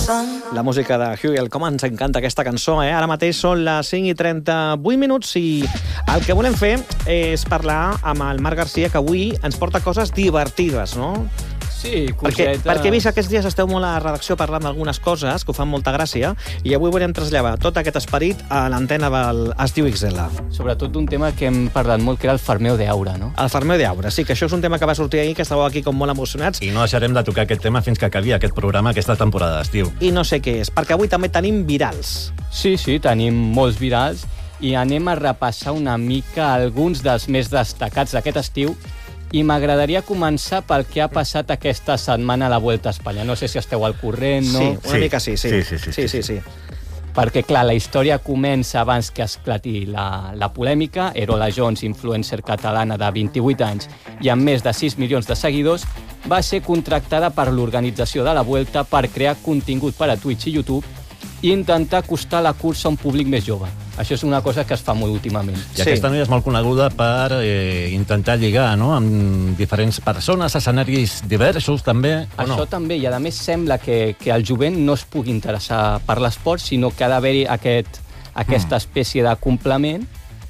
La música de Hugel, com ens encanta aquesta cançó, eh? Ara mateix són les 5:38 minuts i el que volem fer és parlar amb el Marc Garcia, que avui ens porta coses divertides, no? Sí, coseta... Perquè he vist que aquests dies esteu molt a la redacció parlant d'algunes coses que ho fan molta gràcia i avui volem traslladar tot aquest esperit a l'antena del Es diu XL. Sobretot d'un tema que hem parlat molt, que era el farmeu d'Aura, no? El farmeu d'Aura, sí, que això és un tema que va sortir ahir, que estàveu aquí com molt emocionats. I no deixarem de tocar aquest tema fins que acabi aquest programa aquesta temporada d'estiu. I no sé què és, perquè avui també tenim virals. Sí, tenim molts virals i anem a repassar una mica alguns dels més destacats d'aquest estiu i m'agradaria començar pel que ha passat aquesta setmana a la Vuelta a Espanya. No sé si esteu al corrent, no? Sí, una mica sí. Sí. Perquè, clar, la història comença abans que esclati la polèmica. Erola Jones, influencer catalana de 28 anys i amb més de 6 milions de seguidors, va ser contractada per l'organització de la Vuelta per crear contingut per a Twitch i YouTube i intentar acostar la cursa a un públic més jove. Això és una cosa que es fa molt últimament. I aquesta noia és molt coneguda per intentar lligar, no?, amb diferents persones, escenaris diversos, també, o no? Això també, i a més sembla que el jovent no es pugui interessar per l'esport, sinó que ha d'haver-hi aquesta espècie de complement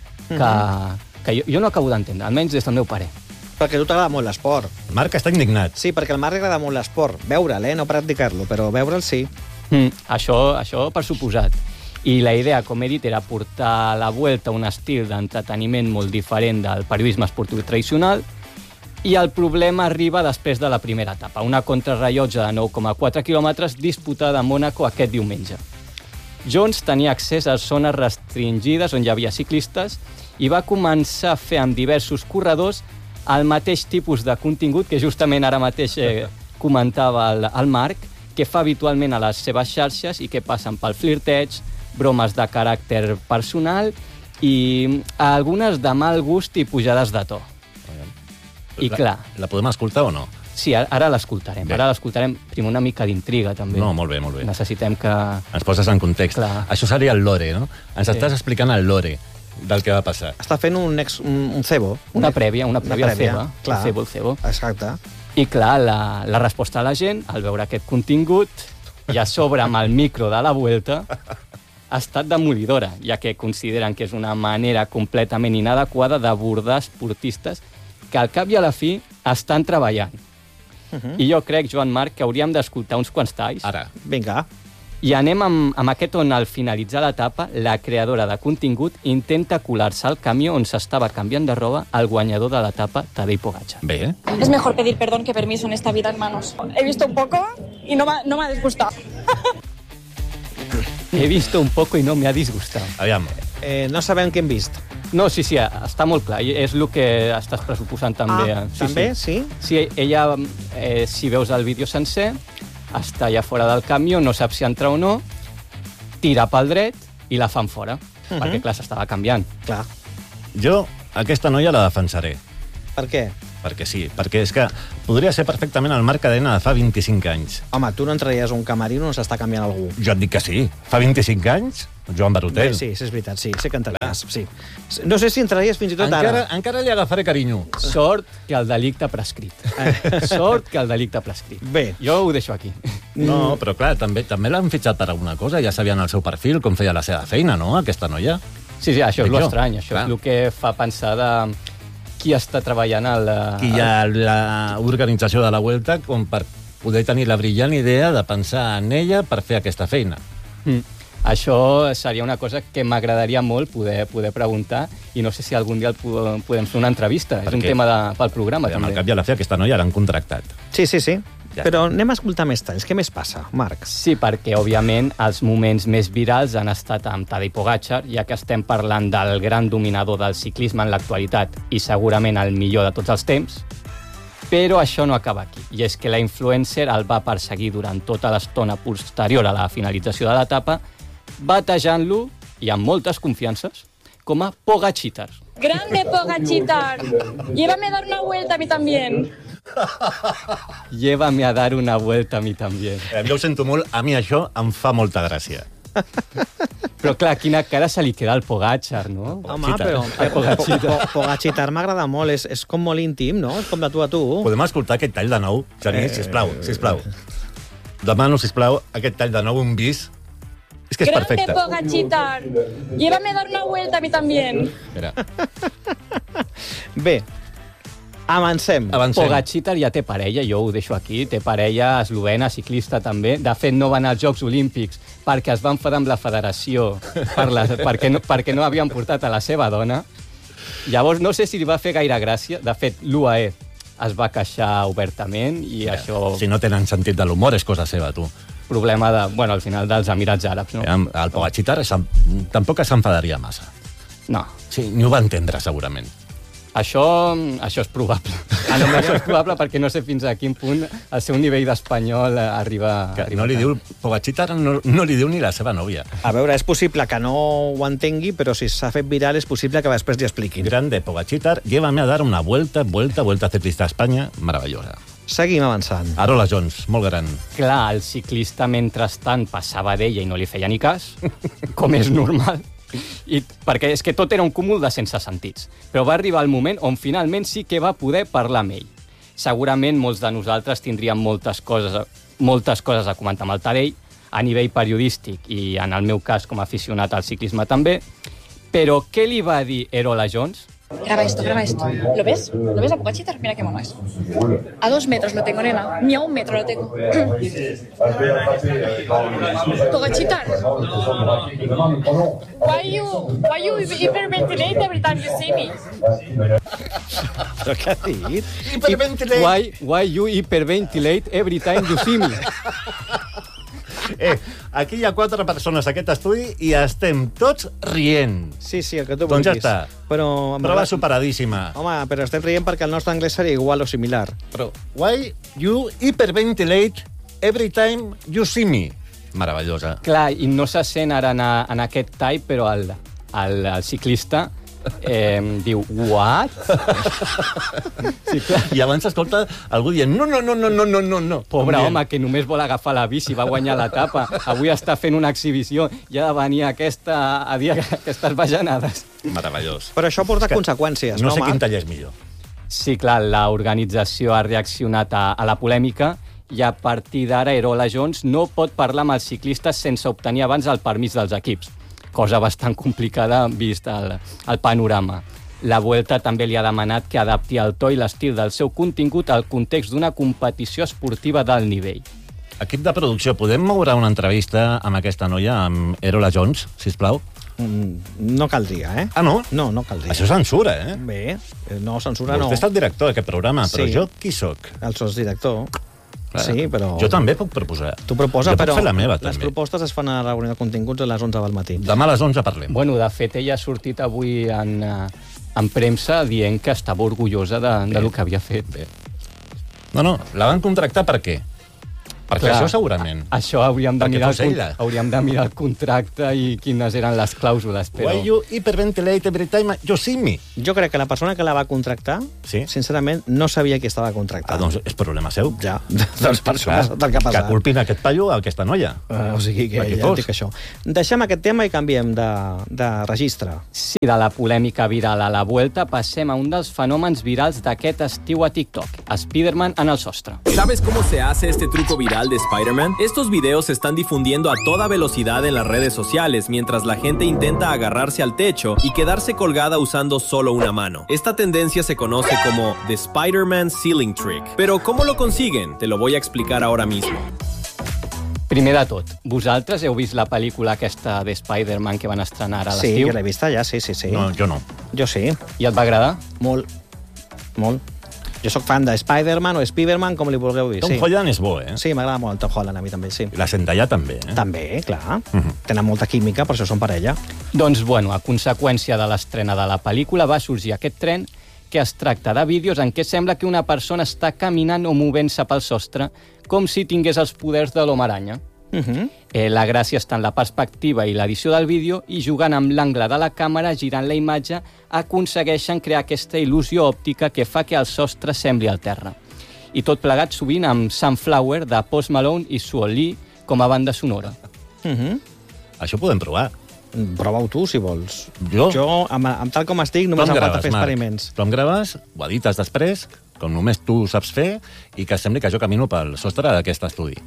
que jo no acabo d'entendre, almenys des del meu parer. Perquè a tu t'agrada molt l'esport. Marc està indignat. Sí, perquè al Marc agrada molt l'esport. Veure'l, no practicar-lo, però veure'l sí. Això per suposat. I la idea, com he dit, era portar a la Vuelta un estil d'entreteniment molt diferent del periodisme esportiu tradicional i el problema arriba després de la primera etapa, una contrarrellotge de 9,4 quilòmetres disputada a Mònaco aquest diumenge. Jones tenia accés a zones restringides on hi havia ciclistes i va començar a fer amb diversos corredors el mateix tipus de contingut que justament ara mateix comentava el Marc, que fa habitualment a les seves xarxes i que passen pel flirteig, bromes de caràcter personal i algunes de mal gust i pujades de to. I clar... La podem escoltar o no? Sí, ara l'escoltarem. Ara l'escoltarem, primer una mica d'intriga, també. No, molt bé. Necessitem que... Ens poses en context. Clar. Això seria el lore, no? Ens estàs explicant el lore del que va passar. Està fent un cebo. Una prèvia al cebo. Clar. El cebo. Exacte. I clar, la resposta de la gent, al veure aquest contingut, i a sobre amb el micro de la Vuelta, ha estat demolidora, ja que consideren que és una manera completament inadequada d'abordar esportistes que al cap i a la fi estan treballant. I jo crec, Joan Marc, que hauríem d'escoltar uns quants talls. Ara. Vinga. I anem amb aquest on, al finalitzar l'etapa, la creadora de contingut intenta colar-se al camió on s'estava canviant de roba al guanyador de l'etapa, Tadej Pogačar. Bé. Es mejor pedir perdón que permiso en esta vida, hermanos. He visto un poco y no me ha disgustado. He visto un poco i no me ha disgustat. Aviam. No sabem què hem vist. No, sí, està molt clar. És el que estàs pressuposant també. També? Sí? Sí, ella, si veus el vídeo sencer, està allà fora del camió, no sap si entrar o no, tira pel dret i la fan fora. Perquè, clar, s'estava canviant. Clar. Jo aquesta noia la defensaré. Per què? Perquè sí, perquè és que podria ser perfectament el Marc Cadena de fa 25 anys. Home, tu no entraries a un camerino on s'està canviant algú. Jo et dic que sí. Fa 25 anys? Joan Barotel. Sí, és veritat, sí que entraries. Sí. No sé si entraries fins i tot ara. Encara li agafaré carinyo. Sort que el delicte ha prescrit. Sort que el delicte ha prescrit. Bé. Jo ho deixo aquí. No, però clar, també l'han fitxat per alguna cosa. Ja sabien el seu perfil, com feia la seva feina, no?, aquesta noia. Sí, això és l'estrany. Això és el que fa pensar de qui està treballant qui hi ha l'organització de la Vuelta com per poder tenir la brillant idea de pensar en ella per fer aquesta feina. Això seria una cosa que m'agradaria molt poder preguntar i no sé si algun dia podem fer una entrevista. És un tema pel programa, també. Al cap i a la fi aquesta noia l'han contractat. Sí. Ja. Però anem a escoltar més talls. Què més passa, Marc? Sí, perquè, òbviament, els moments més virals han estat amb Tadej Pogačar, ja que estem parlant del gran dominador del ciclisme en l'actualitat i segurament el millor de tots els temps. Però això no acaba aquí, i és que la influencer el va perseguir durant tota l'estona posterior a la finalització de l'etapa, batejant-lo, i amb moltes confiances, com a Pogachitar. Grande Pogachitar. Llévame a dar una vuelta a mí también. Llévame a dar una vuelta a mí también. Jo ho sento molt, a mi això em fa molta gràcia. Però clar, quina cara se li queda al Pogačar, no? Home, però Pogachitar m'agrada molt, és com molt íntim, no? És com de tu a tu. Podem escoltar aquest tall de nou, Genís, sisplau. Demano, sisplau, aquest tall de nou, un bis. És que és perfecte. Grande Pogachitar. Llévame a dar una vuelta a mí también. Espera. Bé, avancem. Pogachitar ja té parella, jo ho deixo aquí, té parella eslovena, ciclista també. De fet, no va anar als Jocs Olímpics perquè es va enfadar amb la federació perquè no havien portat a la seva dona. Llavors, no sé si li va fer gaire gràcia. De fet, l'UAE es va queixar obertament i això... Si no tenen sentit de l'humor, és cosa seva, tu. Problema al final dels Emirats Àrabs, no? El Pogachitar tampoc s'enfadaria massa. No. Sí, ni ho va entendre, segurament. Això és probable. Això és probable perquè no sé fins a quin punt el seu nivell d'espanyol arriba... No li diu... Pogachitar no li diu ni la seva nòvia. A veure, és possible que no ho entengui, però si s'ha fet viral és possible que després li expliquin. Grande Pogachitar, llévame a dar una vuelta ciclista a Espanya, meravellosa. Seguim avançant. Arola Jones, molt gran. Clar, el ciclista, mentrestant, passava d'ella i no li feia ni cas, com és normal. Perquè és que tot era un cúmul de sense sentits. Però va arribar el moment on finalment sí que va poder parlar amb ell. Segurament molts de nosaltres tindríem moltes coses a comentar amb el Tarell, a nivell periodístic i en el meu cas com a aficionat al ciclisme també. Però què li va dir Arola Jones? Graba esto. ¿Lo ves? ¿Lo ves a Pogachitar? Mira qué mono es. A 2 metros lo tengo, nena. Ni a 1 metro lo tengo. Pogachitar. Why you hyperventilate every time you see me? Però què ha dit? Hyperventilate. Why you hyperventilate every time you see me? Aquí hi ha 4 persones a aquest estudi i estem tots rient. Sí, el que tu Doncs vulguis. ja està. Però Prova superadíssima. Home, però estem rient perquè el nostre anglès seria igual o similar. Però, why you hyperventilate every time you see me? Meravellosa. Clar, i no se sent ara en aquest tall, però el ciclista diu, what? Sí, clar. I abans s'escolta algú dient, no. Pobre home, que només vol agafar la bici, va guanyar l'etapa, avui està fent una exhibició i ha de venir a dir aquestes bajanades. Meravellós. Però això porta conseqüències, no no, sé Marc? quin tall és millor. Sí, clar, l'organització ha reaccionat a la polèmica i a partir d'ara Arola Jones no pot parlar amb els ciclistes sense obtenir abans el permís dels equips. Cosa bastant complicada vist el panorama. La Vuelta també li ha demanat que adapti el to i l'estil del seu contingut al context d'una competició esportiva d'alt nivell. Equip de producció, podem moure una entrevista amb aquesta noia, amb Arola Jones, sisplau? No caldria, eh? Ah, no? No caldria. Això és censura, eh? Bé, no, censura no. Vostè és el director d'aquest programa, però Sí. jo qui sóc? El sotsdirector. Clar. Sí, però... Jo també puc proposar. Tu proposa, jo però puc fer la meva, les també. propostes es fan a la reunió de continguts a les 11 del matí. Demà a les 11 parlem. Bueno, de fet, ella ha sortit avui en premsa dient que estava orgullosa del que havia fet. Bé. No, la van contractar per què? Perquè Clar, això segurament. Això hauríem de, Perquè mirar fos ella. hauríem de mirar el contracte i quines eren les clàusules, però... Why you hyperventilate every time you see me? Jo crec que la persona que la va contractar, Sí. sincerament, no sabia qui estava contractant. Doncs és problema seu. Ja, doncs per això ha passat el que ha Que passat. culpin aquest paio a aquesta noia. O sigui que Perquè ja fos. et dic això. Deixem aquest tema i canviem de registre. Sí, de la polèmica viral a la Vuelta passem a un dels fenòmens virals d'aquest estiu a TikTok, Spider-Man en el sostre. ¿Sabes cómo se hace este truco viral de Spider-Man? Estos videos se están difundiendo a toda velocidad en las redes sociales mientras la gente intenta agarrarse al techo y quedarse colgada usando solo una mano. Esta tendencia se conoce como The Spider-Man Ceiling Trick. Pero ¿cómo lo consiguen? Te lo voy a explicar ahora mismo. Primer de tot, vosaltres heu vist la pel·lícula aquesta de Spider-Man que van estrenar ara a Sí, l'estiu? que l'he vista ja, sí. No, jo no. Jo sí, I et va agradar? molt. Jo sóc fan de Spider-Man o Spiderman, com li vulgueu dir. Tom Holland és bo, eh? Sí, m'agrada molt el Tom Holland, a mi també, sí. I la Zendaya també, eh? També, clar. Tenen molta química, per això són parella. Doncs, bueno, a conseqüència de l'estrena de la pel·lícula va sorgir aquest tren que es tracta de vídeos en què sembla que una persona està caminant o movent-se pel sostre com si tingués els poders de l'home-aranya. La gràcia està en la perspectiva i l'edició del vídeo i jugant amb l'angle de la càmera, girant la imatge, aconsegueixen crear aquesta il·lusió òptica que fa que el sostre sembli al terra. I tot plegat sovint amb Sunflower de Post Malone i Sue Lee com a banda sonora. Això ho podem provar. Prova-ho tu, si vols. Jo? Amb tal com estic, només em falta fer experiments. Tu em graves, ho edites després, com només tu saps fer, i que sembli que jo camino pel sostre d'aquest estudi.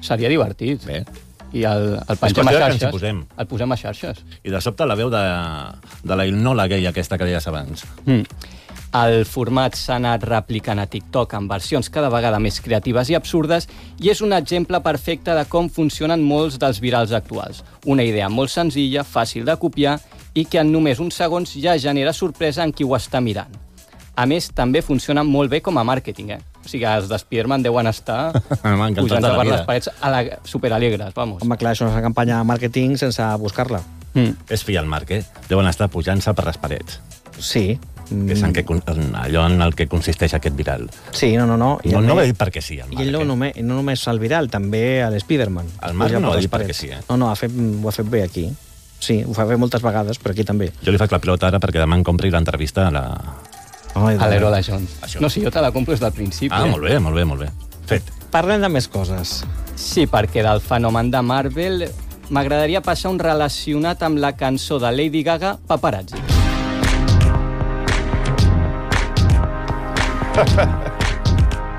Seria divertit. Bé. I el pengem a qüestió que ens hi xarxes. posem. El posem a xarxes. I de sobte la veu de la Ilnola gay aquesta que deies abans. El format s'ha anat replicant a TikTok en versions cada vegada més creatives i absurdes i és un exemple perfecte de com funcionen molts dels virals actuals. Una idea molt senzilla, fàcil de copiar i que en només uns segons ja genera sorpresa en qui ho està mirant. A més, també funciona molt bé com a màrqueting, O sigui, els de Spiderman deuen estar pujant per les parets superalegres, vamos. Home, clar, això és una campanya de màrqueting sense buscar-la. És fi al marc, Deuen estar pujant-se per les parets. Sí. És allò en el que consisteix aquest viral. Sí, no. No ho he dit perquè sí, el Marc. I ell no només el viral, també l'Spiderman. El Marc no ho ha dit perquè sí, No, ho ha fet bé aquí. Sí, ho fa bé moltes vegades, però aquí també. Jo li faig la pilota ara perquè demà em compri l'entrevista a l'Erola Jones. No, si jo te la compro des del principi. Molt bé. Fet. Parlem de més coses. Sí, perquè del fenomen de Marvel m'agradaria passar un relacionat amb la cançó de Lady Gaga, Paparazzi.